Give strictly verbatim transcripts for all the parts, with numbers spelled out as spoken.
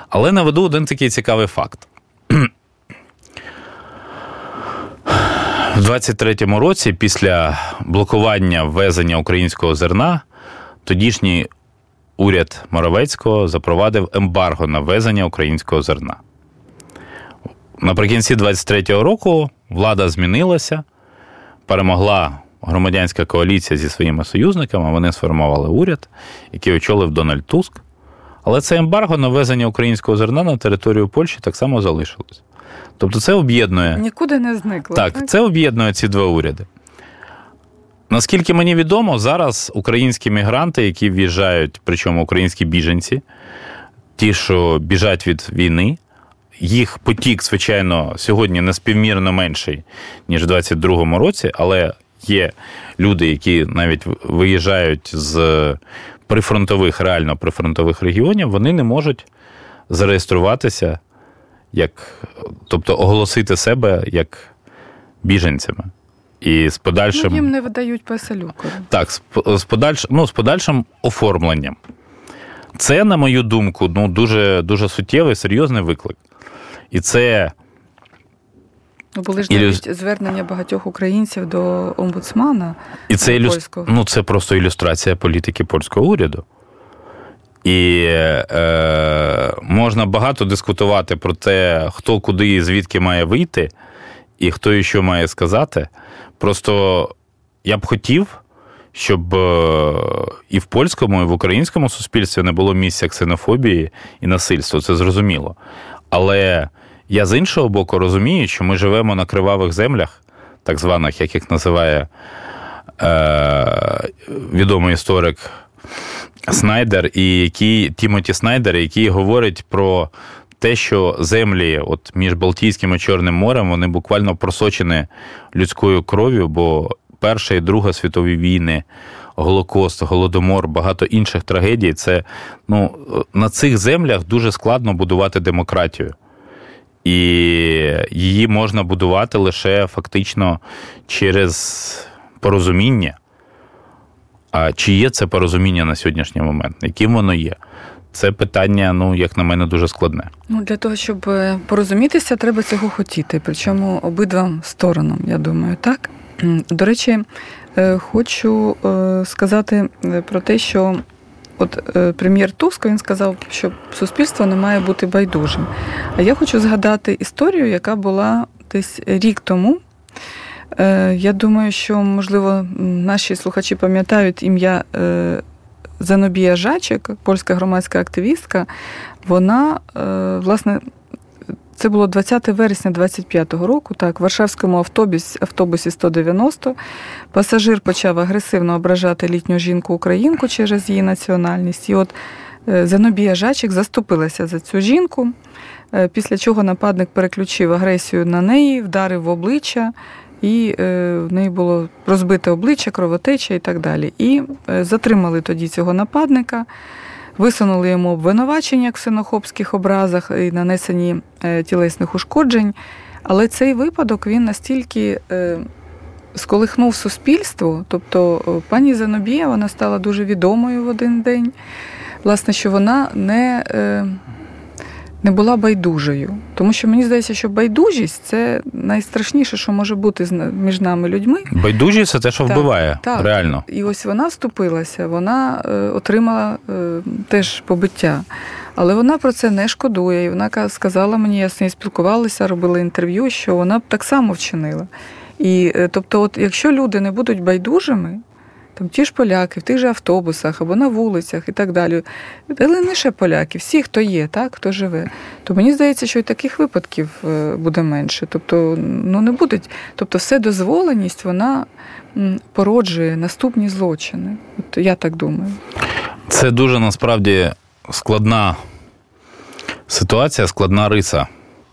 Але наведу один такий цікавий факт. В двадцять третьому році, після блокування ввезення українського зерна, тодішній уряд Моровецького запровадив ембарго на ввезення українського зерна. Наприкінці двадцять третього року влада змінилася, перемогла громадянська коаліція зі своїми союзниками, вони сформували уряд, який очолив Дональд Туск. Але це ембарго на ввезення українського зерна на територію Польщі так само залишилось. Тобто це об'єднує... Нікуди не зникло. Так, так, це об'єднує ці два уряди. Наскільки мені відомо, зараз українські мігранти, які в'їжджають, причому українські біженці, ті, що біжать від війни, їх потік, звичайно, сьогодні неспівмірно менший, ніж в двадцять другому році, але є люди, які навіть виїжджають з прифронтових, реально прифронтових регіонів, вони не можуть зареєструватися, як, тобто оголосити себе як біженцями. І з подальшим... Ну, їм не видають песелюку. Так, з, з, подальш... ну, з подальшим оформленням. Це, на мою думку, ну, дуже, дуже суттєвий, серйозний виклик. І це... Ну, були ж навіть звернення багатьох українців до омбудсмана і це ілюс... польського. Ну, це просто ілюстрація політики польського уряду. І е, можна багато дискутувати про те, хто куди і звідки має вийти, і хто і що має сказати. Просто я б хотів, щоб і в польському, і в українському суспільстві не було місця ксенофобії і насильства. Це зрозуміло. Але я з іншого боку розумію, що ми живемо на кривавих землях, так званих, як їх називає е, відомий історик Снайдер, і який, Тімоті Снайдер, який говорить про те, що землі от між Балтійським і Чорним морем, вони буквально просочені людською кров'ю, бо Перша і Друга світові війни, Голокост, Голодомор, багато інших трагедій, це, ну, на цих землях дуже складно будувати демократію. І її можна будувати лише фактично через порозуміння. А чи є це порозуміння на сьогоднішній момент? Яким воно є? Це питання, ну, як на мене, дуже складне. Ну, для того, щоб порозумітися, треба цього хотіти. Причому обидвам сторонам, я думаю, так? До речі, хочу сказати про те, що от прем'єр Туск, він сказав, що суспільство не має бути байдужим. А я хочу згадати історію, яка була десь рік тому. Я думаю, що, можливо, наші слухачі пам'ятають ім'я Зенобія Жачек, польська громадська активістка. Вона, власне, це було двадцятого вересня двадцять п'ятого року, так, в варшавському автобусі, автобусі сто дев'яносто пасажир почав агресивно ображати літню жінку-українку через її національність. І от Зенобія Жачек заступилася за цю жінку, після чого нападник переключив агресію на неї, вдарив в обличчя, і в неї було розбите обличчя, кровотеча і так далі. І затримали тоді цього нападника, висунули йому обвинувачення в ксенофобських образах і нанесенні тілесних ушкоджень. Але цей випадок, він настільки сколихнув суспільство, тобто пані Зенобія, вона стала дуже відомою в один день, власне, що вона не... не була байдужою. Тому що мені здається, що байдужість – це найстрашніше, що може бути між нами людьми. Байдужість – це те, що так, вбиває, так. реально. І ось вона вступилася, вона е, отримала е, теж побиття. Але вона про це не шкодує. І вона сказала мені, я з нею спілкувалася, робила інтерв'ю, що вона б так само вчинила. І, е, тобто, от, якщо люди не будуть байдужими, там ті ж поляки в тих же автобусах або на вулицях і так далі. Але не лише поляки, всі, хто є, так, хто живе. То мені здається, що і таких випадків буде менше. Тобто, ну не будуть. Тобто, вседозволеність, вона породжує наступні злочини. От я так думаю. Це дуже, насправді, складна ситуація, складна риса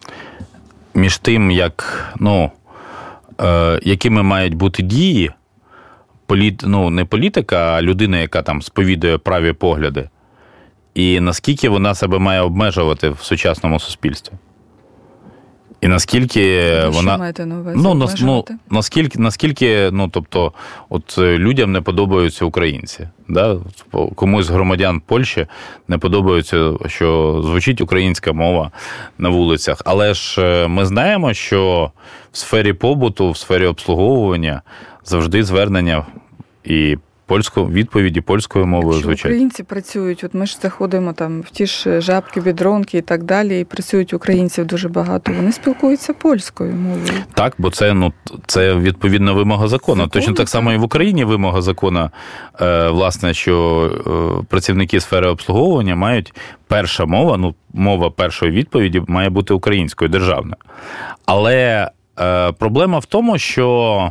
між тим, як, ну, е, якими мають бути дії, Політ, ну, не політика, а людина, яка там сповідує праві погляди. І наскільки вона себе має обмежувати в сучасному суспільстві. І наскільки Що вона... маєте на увазі? Ну, нас, ну, наскільки, наскільки, ну, тобто, от людям не подобаються українці, да? Комусь з громадян Польщі не подобається, що звучить українська мова на вулицях. Але ж ми знаємо, що в сфері побуту, в сфері обслуговування завжди звернення і польську, відповіді польською мовою Якщо звучать. Українці працюють, от ми ж заходимо там в ті ж Жабки, Бідронки і так далі, і працюють українців дуже багато, вони спілкуються польською мовою. Так, бо це, ну, це відповідна вимога закону. Закон, Точно так само і в Україні вимога закону, власне, що працівники сфери обслуговування мають перша мова, ну, мова першої відповіді має бути українською, державною. Але проблема в тому, що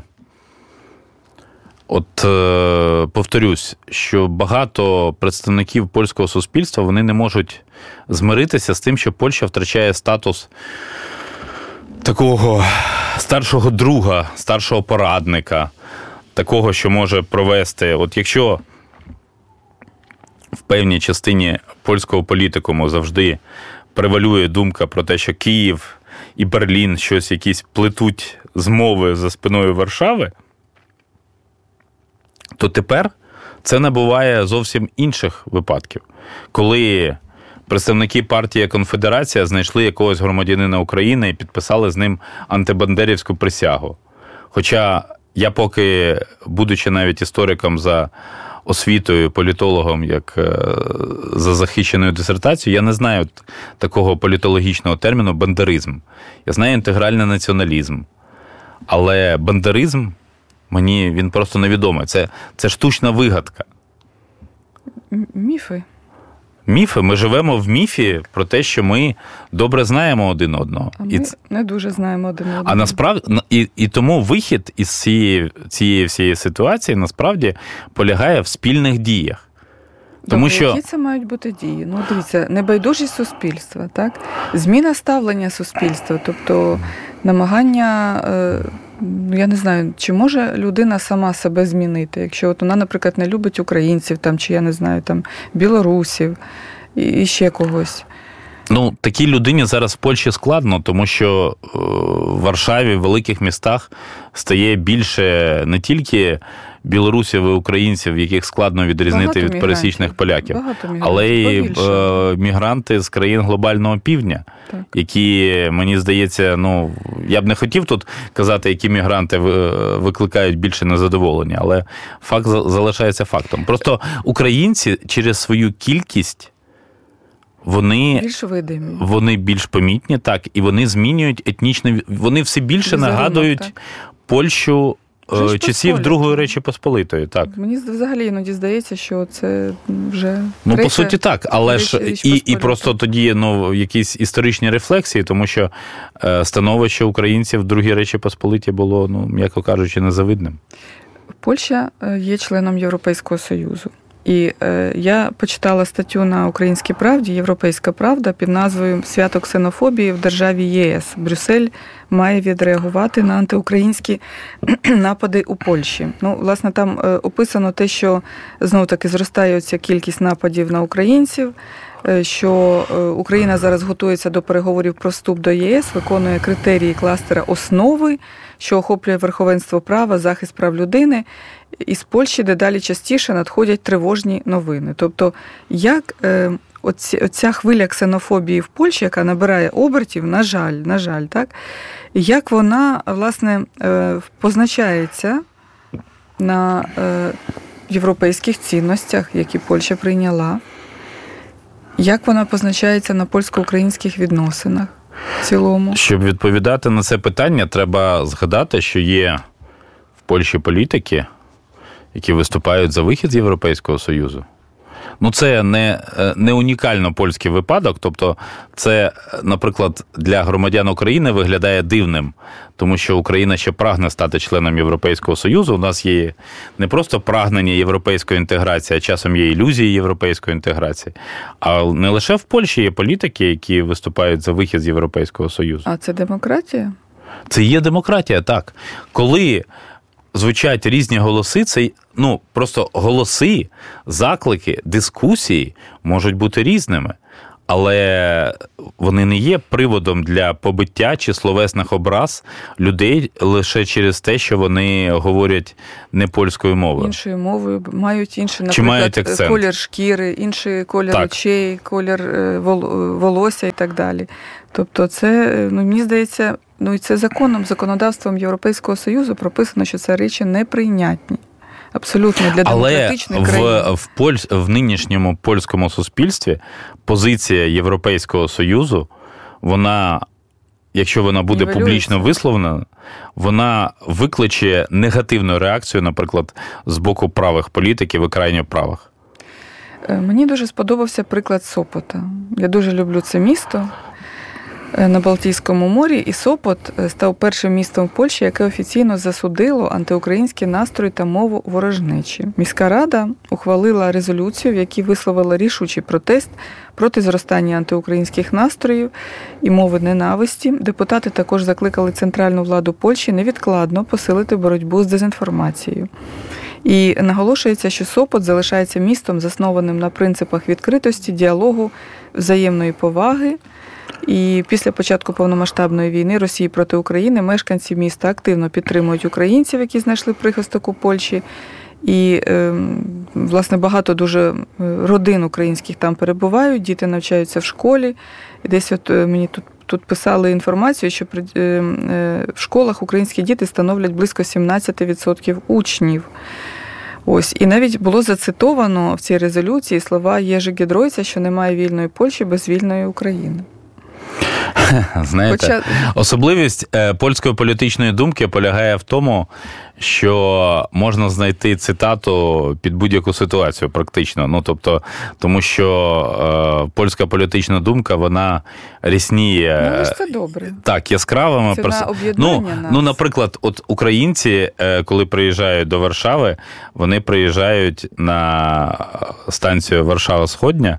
От, повторюсь, що багато представників польського суспільства, вони не можуть змиритися з тим, що Польща втрачає статус такого старшого друга, старшого порадника, такого, що може провести. От якщо в певній частині польського політикуму завжди превалює думка про те, що Київ і Берлін щось якісь плетуть змови за спиною Варшави, то тепер це набуває зовсім інших випадків. Коли представники партії Конфедерація знайшли якогось громадянина України і підписали з ним антибандерівську присягу. Хоча я поки, будучи навіть істориком за освітою, політологом, як за захищеною дисертацією, я не знаю такого політологічного терміну бандеризм. Я знаю інтегральний націоналізм. Але бандеризм мені він просто невідомий. Це, це штучна вигадка. Міфи. Міфи. Ми живемо в міфі про те, що ми добре знаємо один одного. А ми і це... не дуже знаємо один одного. А насправді, і, і тому вихід із цієї, цієї всієї ситуації насправді полягає в спільних діях. Тому Добре, що... які це мають бути дії? Ну, дивіться, небайдужість суспільства, так? Зміна ставлення суспільства, тобто намагання, ну, я не знаю, чи може людина сама себе змінити, якщо от вона, наприклад, не любить українців, там, чи, я не знаю, там, білорусів і, і ще когось. Ну, такій людині зараз в Польщі складно, тому що в Варшаві, в великих містах стає більше не тільки білорусів і українців, яких складно відрізнити багато від пересічних поляків, але й мігранти з країн глобального півдня, так. які, мені здається, ну, я б не хотів тут казати, які мігранти викликають більше незадоволення, але факт залишається фактом. Просто українці через свою кількість Вони більш видимі. Вони більш помітні, так, і вони змінюють етнічне, вони все більше візерунок, нагадують так. Польщу вже часів Другої Речі Посполитої, так. Мені взагалі іноді здається, що це вже Ну, третя, по суті, так, але ж і, і просто тоді, ну, якісь історичні рефлексії, тому що е, становище українців в Другій Речі Посполитій було, ну, м'яко кажучи, незавидним. Польща є членом Європейського Союзу. І е, я почитала статтю на Українській правді «Європейська правда» під назвою «Свято ксенофобії в державі ЄС. Брюссель має відреагувати на антиукраїнські напади у Польщі». Ну, власне, там е, описано те, що знов-таки зростає ця кількість нападів на українців, е, що е, Україна зараз готується до переговорів про вступ до ЄС, виконує критерії кластера основи, що охоплює верховенство права, захист прав людини. Із Польщі дедалі частіше надходять тривожні новини. Тобто, як е, оці, оця хвиля ксенофобії в Польщі, яка набирає обертів, на жаль, на жаль, так, як вона, власне, е, позначається на е, європейських цінностях, які Польща прийняла, як вона позначається на польсько-українських відносинах в цілому? Щоб відповідати на це питання, треба згадати, що є в Польщі політики, які виступають за вихід з Європейського Союзу. Ну, це не, не унікально польський випадок, тобто це, наприклад, для громадян України виглядає дивним, тому що Україна ще прагне стати членом Європейського Союзу. У нас є не просто прагнення європейської інтеграції, а часом є ілюзії європейської інтеграції. А не лише в Польщі є політики, які виступають за вихід з Європейського Союзу. А це демократія? Це є демократія, так. Коли звучать різні голоси, це, ну, просто голоси, заклики, дискусії можуть бути різними. але вони не є приводом для побиття чи словесних образ людей лише через те, що вони говорять не польською мовою. Іншою мовою, мають інший, наприклад, мають колір шкіри, інший колір так. очей, колір волосся і так далі. Тобто це, ну, мені здається, ну і це законом, законодавством Європейського Союзу прописано, що це речі неприйнятні. Абсолютно для демократичної країни. Але в, в, Поль... в нинішньому польському суспільстві позиція Європейського Союзу, вона, якщо вона буде публічно висловлена, вона викличе негативну реакцію, наприклад, з боку правих політиків і крайньо правих. Мені дуже сподобався приклад Сопота. Я дуже люблю це місто на Балтійському морі, і Сопот став першим містом в Польщі, яке офіційно засудило антиукраїнські настрої та мову ворожнечі. Міська рада ухвалила резолюцію, в якій висловила рішучий протест проти зростання антиукраїнських настроїв і мови ненависті. Депутати також закликали центральну владу Польщі невідкладно посилити боротьбу з дезінформацією. І наголошується, що Сопот залишається містом, заснованим на принципах відкритості, діалогу, взаємної поваги. І після початку повномасштабної війни Росії проти України мешканці міста активно підтримують українців, які знайшли прихисток у Польщі. І, власне, багато дуже родин українських там перебувають, діти навчаються в школі. І десь от мені тут, тут писали інформацію, що в школах українські діти становлять близько сімнадцять відсотків учнів. Ось. І навіть було зацитовано в цій резолюції слова Єжи Гідройця, що немає вільної Польщі без вільної України. Знаєте, Хоча... особливість польської політичної думки полягає в тому, що можна знайти цитату під будь-яку ситуацію практично. Ну, тобто, тому що е, польська політична думка, вона рісніє. Ну, це добре. Так, яскравими. Це перс... на ну, нас. ну, наприклад, от українці, коли приїжджають до Варшави, вони приїжджають на станцію Варшава-Сходня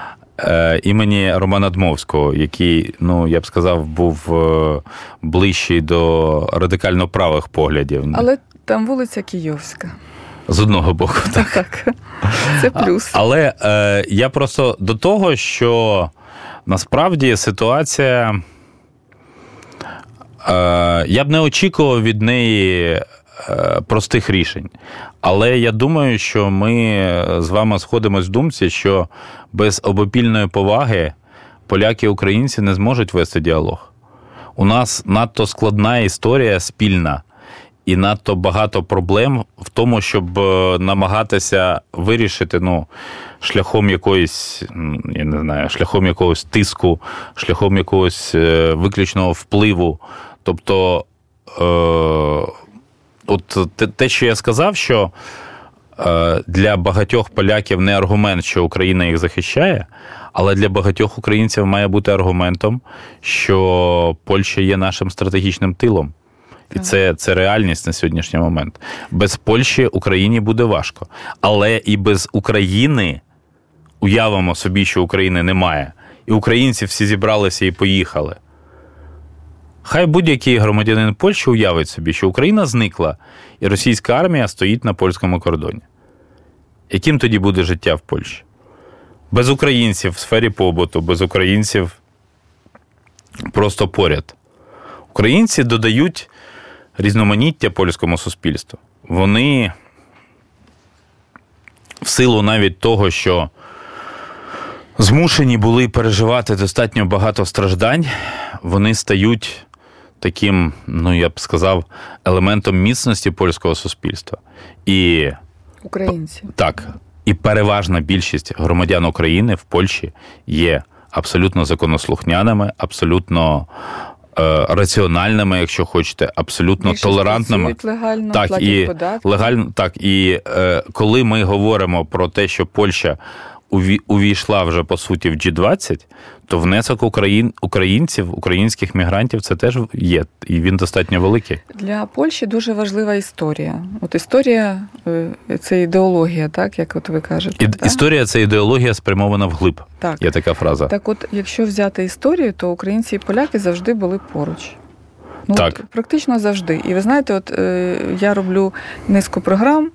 імені Романа Дмовського, який, ну, я б сказав, був ближчий до радикально правих поглядів. Але там вулиця Київська. З одного боку, так. Так, це плюс. Але е, я просто до того, що насправді ситуація, е, я б не очікував від неї е, простих рішень. Але я думаю, що ми з вами сходимось в думці, що без обопільної поваги поляки і українці не зможуть вести діалог. У нас надто складна історія спільна і надто багато проблем в тому, щоб намагатися вирішити, ну, шляхом якоїсь, я не знаю, шляхом якогось тиску, шляхом якогось виключного впливу. Тобто, е- от те, що я сказав, що для багатьох поляків не аргумент, що Україна їх захищає, але для багатьох українців має бути аргументом, що Польща є нашим стратегічним тилом. І це, це реальність на сьогоднішній момент. Без Польщі Україні буде важко. Але і без України, уявимо собі, що України немає, і українці всі зібралися і поїхали. Хай будь-який громадянин Польщі уявить собі, що Україна зникла, і російська армія стоїть на польському кордоні. Яким тоді буде життя в Польщі? Без українців в сфері побуту, без українців просто поряд. Українці додають різноманіття польському суспільству. Вони в силу навіть того, що змушені були переживати достатньо багато страждань, вони стають таким, ну, я б сказав, елементом міцності польського суспільства. І українці. Так. І переважна більшість громадян України в Польщі є абсолютно законослухняними, абсолютно е, раціональними, якщо хочете, абсолютно більшість толерантними. Легально, так, і легально, так, і е, коли ми говоримо про те, що Польща увійшла вже, по суті, в джі двадцять, то внесок україн, українців, українських мігрантів це теж є, і він достатньо великий. Для Польщі дуже важлива історія. От історія – це ідеологія, так, як от ви кажете. І, історія – це ідеологія, спрямована вглиб. Так. Є така фраза. Так от, якщо взяти історію, то українці і поляки завжди були поруч. Ну, так. От, практично завжди. І ви знаєте, от е, я роблю низку програм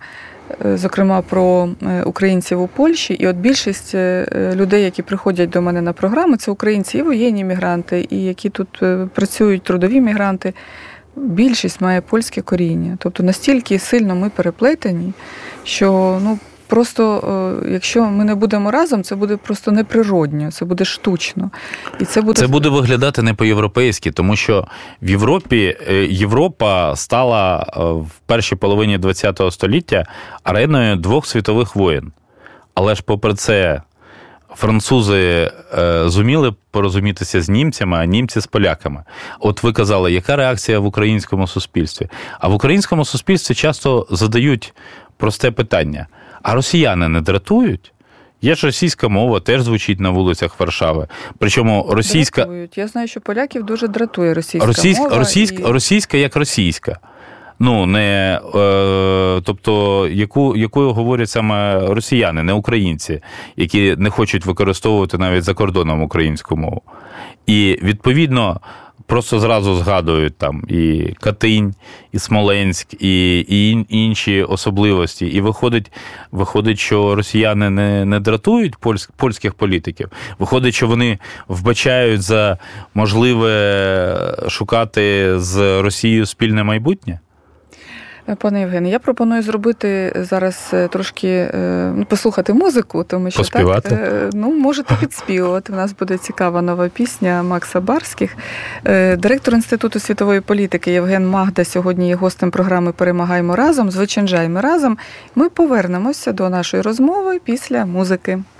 зокрема про українців у Польщі. І от більшість людей, які приходять до мене на програми, це українці і воєнні мігранти, і які тут працюють, трудові мігранти. Більшість має польське коріння. Тобто настільки сильно ми переплетені, що, ну, просто, якщо ми не будемо разом, це буде просто неприродньо, це буде штучно. І це буде... Це буде виглядати не по-європейськи, тому що в Європі Європа стала в першій половині ХХ століття ареною двох світових воєн. Але ж попри це французи зуміли порозумітися з німцями, а німці з поляками. От ви казали, яка реакція в українському суспільстві? А в українському суспільстві часто задають просте питання. А росіяни не дратують? Є ж російська мова, теж звучить на вулицях Варшави. Причому російська... Дратують. Я знаю, що поляків дуже дратує російська, російська мова. Російська, і... російська як російська. Ну, не, е, тобто, яку, якою говорять саме росіяни, не українці, які не хочуть використовувати навіть за кордоном українську мову. І, відповідно, просто зразу згадують там і Катинь, і Смоленськ, і, і інші особливості. І виходить, виходить, що росіяни не, не дратують польськ, польських політиків. Виходить, що вони вбачають за можливе шукати з Росією спільне майбутнє? Пане Євгене, я пропоную зробити зараз трошки, ну, послухати музику, тому що поспівати? Так, ну, можете підспівувати. У нас буде цікава нова пісня Макса Барських. Директор Інституту світової політики Євген Магда сьогодні є гостем програми «Перемагаємо разом», «Звичайно, разом». Ми повернемося до нашої розмови після музики.